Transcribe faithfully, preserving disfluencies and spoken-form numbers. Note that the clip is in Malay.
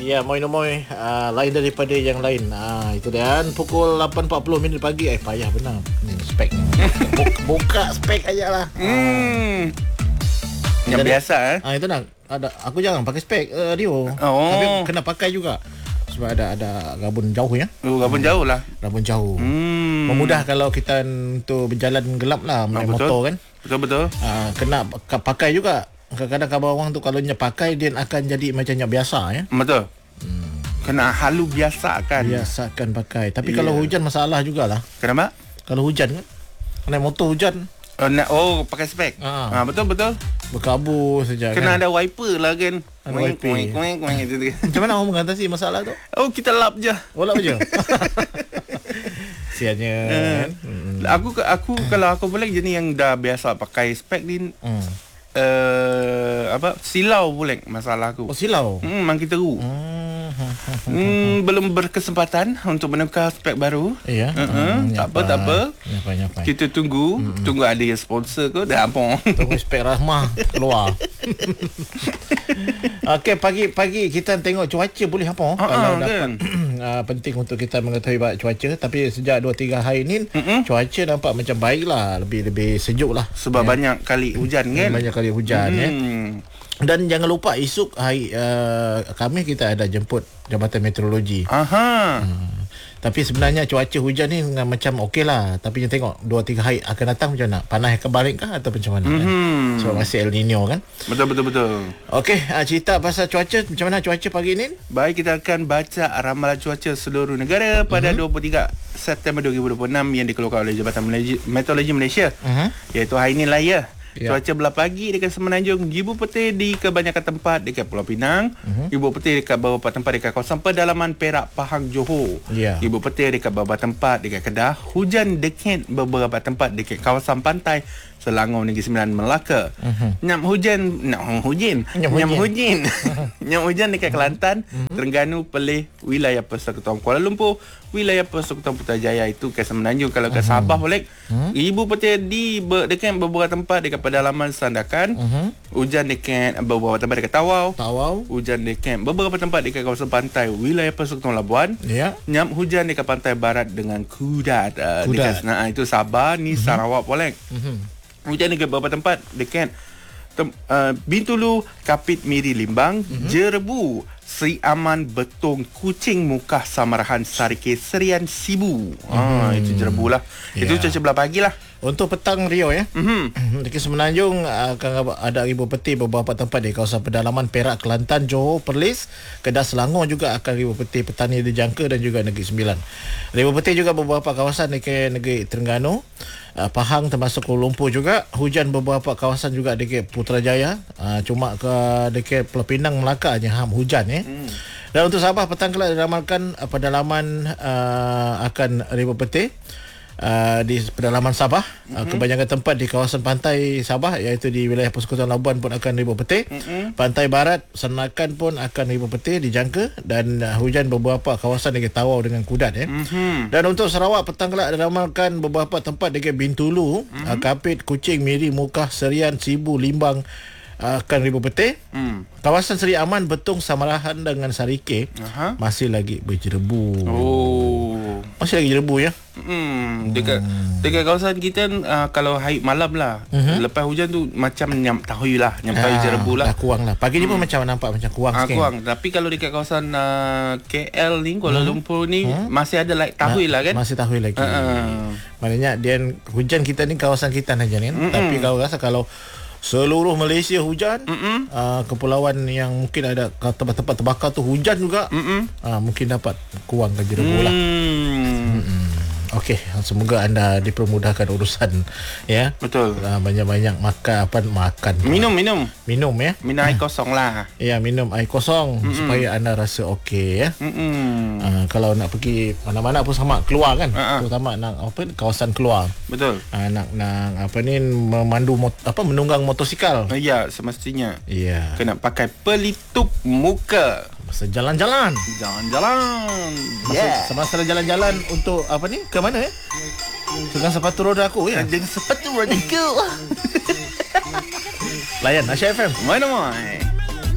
Ya, moi-moi uh, lain daripada yang lain. Ah, uh, itu dan pukul lapan empat puluh minit pagi. Eh, payah benar. Ni spek. Buka, buka spek aja lah. Hmm. Uh. Yang biasa eh. Ah, itu nak. Ada aku jangan pakai spek uh, Rio. Oh. Tapi kena pakai juga. Sebab ada ada gabun jauh ya. Oh, gabun jauh lah. Gabun jauh. Hmm. Memudah kalau kita untuk berjalan gelap lah naik oh, motor kan. Betul betul. Ah, kena pakai juga. Kadang-kadang kabar orang tu kalau nyak pakai dia akan jadi macam nyak biasa ya. Betul. Hmm. Kena halu biasakan. Biasakan pakai. Tapi yeah. kalau hujan masalah jugalah. Kenapa? Kalau hujan kan. Naik motor hujan. Oh, na- oh pakai spek. Ah. Ha, betul betul. Berkabur saja. Kena kan? ada wiper lah kan. Ada wiper. Macam mana orang mengatasi masalah tu? Oh, kita lap je. Oh, lap je. Siannya. Uh, hmm. Aku aku kalau aku boleh jenis yang dah biasa pakai spek ni. Hmm. Uh, apa silau boleh masalah aku. Oh, silau. Hmm, makin teruk. Hmm. hmm, belum berkesempatan untuk menukar spek baru. Iya. Uh-huh. Hmm, tak apa tak apa. Nyapa, nyapa. Kita tunggu, hmm. tunggu ada yang sponsor ke dah apa. Tunggu spek Rahmah keluar. Okey, pagi-pagi kita tengok cuaca boleh apa? Uh-huh, kalau dapat kan? uh, penting untuk kita mengetahui baik cuaca, tapi sejak dua tiga hari ni uh-huh. cuaca nampak macam baiklah, lebih lebih sejuk lah. Sebab ya. banyak kali hujan kan? Banyak kali hujan hmm. ya. Dan jangan lupa esok hari uh, kami kita ada jemput Jabatan Meteorologi. Aha. Hmm. Tapi sebenarnya cuaca hujan ni macam okey lah. Tapi kita tengok dua tiga hari akan datang macam mana? Panas ke balik kah atau macam mana? Mm-hmm. Kan? Sebab masih El Nino kan? Betul betul betul. Okey, uh, cerita pasal cuaca. Macam mana cuaca pagi ni? Baik, kita akan baca ramalan cuaca seluruh negara pada mm-hmm. dua puluh tiga September dua ribu dua puluh enam yang dikeluarkan oleh Jabatan Meteorologi Malaysia. Mm-hmm. Iaitu hari ni lah ya. Ya. Cuaca belah pagi dekat Semenanjung, Ibu Putih di kebanyakan tempat dekat Pulau Pinang, uh-huh. Ibu Putih dekat beberapa tempat dekat kawasan pedalaman Perak, Pahang, Johor. Ya. Ibu Putih dekat beberapa tempat dekat Kedah, hujan dekat beberapa tempat dekat kawasan pantai Selangor Negeri Sembilan, Melaka. Uh-huh. Nyam hujan, nyam hujan, nyam hujan. Nyam hujan dekat Kelantan, uh-huh. Terengganu, Perlis, wilayah Persekutuan Kuala Lumpur, wilayah Persekutuan Putrajaya itu ke Semenanjung. Kalau ke uh-huh. Sabah boleh. Uh-huh. Ibu Putih di dekat beberapa tempat dekat pedalaman Sandakan, uh-huh. hujan dekat beberapa tempat dekat Tawau, Tawau, hujan dekat beberapa tempat dekat kawasan pantai wilayah Persekutuan Labuan. Ya. Nyam hujan dekat pantai barat dengan Kudat, uh, Kudat. Dekat nah, itu Sabah ni uh-huh. Sarawak boleh. Uh-huh. Hujan dekat beberapa tempat dekat tem, uh, Bintulu, Kapit, Miri, Limbang, uh-huh. Jerebu, Seri Aman, Betong, Kuching, Mukah, Samarahan, Sarike, Serian, Sibu. Hmm. Ah, itu Jerebu lah. Yeah. Itu cuaca belah pagi lah. Untuk petang Rio ya. Mm-hmm. Dekat Semenanjung akan ada ribu peti beberapa tempat di kawasan pedalaman Perak, Kelantan, Johor, Perlis, Kedah, Selangor juga akan ribu peti petani dijangka dan juga Negeri Sembilan. Ribu peti juga beberapa kawasan di Negeri Terengganu, Pahang termasuk Kuala Lumpur juga. Hujan beberapa kawasan juga dekat Putrajaya. Cuma ke dekat Pulau Pinang, Melaka je ham hujan ya. Mm. Dan untuk Sabah petang kelak diramalkan pedalaman uh, akan ribu peti. Uh, di pedalaman Sabah, mm-hmm. uh, kebanyakan tempat di kawasan pantai Sabah iaitu di wilayah Persekutuan Labuan pun akan ribu peti. Mm-hmm. Pantai Barat, Senakan pun akan ribu peti dijangka dan uh, hujan beberapa kawasan di Tawau dengan Kudat ya. Mm-hmm. Dan untuk Sarawak petang kelak diramalkan beberapa tempat di Bintulu, mm-hmm. uh, Kapit, Kuching, Miri, Mukah, Serian, Sibu, Limbang uh, akan ribu peti. Mm. Kawasan Seri Aman, Betong, Samarahan dengan Sarike uh-huh. masih lagi berjerebu. Oh. Masih lagi jerebu ya. Hmm, dekat hmm. dekat kawasan kita uh, kalau hari malam lah, uh-huh. lepas hujan tu macam nyam tahui lah, nyam tahui ah, jerebu lah. Dah kurang lah. Pagi ni pun hmm. macam nampak macam kurang ah, sikit. Kurang. Tapi kalau dekat kawasan uh, K L ni, Kuala hmm. Lumpur ni hmm. masih ada like tahui nah, lah kan? Masih tahui lagi. Uh-huh. Maknanya dia hujan kita ni kawasan kita saja kan. Uh-huh. Tapi kalau rasa kalau seluruh Malaysia hujan, uh, kepulauan yang mungkin ada tempat-tempat terbakar tu hujan juga, uh, mungkin dapat kurang ke jerebu lah. Hmm. Okey, semoga anda dipermudahkan urusan ya. Betul. Uh, banyak-banyak makan apa makan. Minum minum. Minum ya. Minum air kosong lah. Ya, minum air kosong Mm-mm. supaya anda rasa okey ya. Uh, kalau nak pergi mana-mana pun sama keluar kan. Uh-uh. Terutama nak apa kawasan keluar. Betul. Uh, nak nak apa ni memandu mot, apa menunggang motosikal. Ya, semestinya. Ya. Kena pakai pelitup muka. Masa jalan-jalan. Jalan-jalan. Yeah. Semasa jalan-jalan untuk apa ni? Ke mana ya? Dengan sepatu roda aku ya. Dengan sepatu roda aku. Layan Asia F M. Mana mai?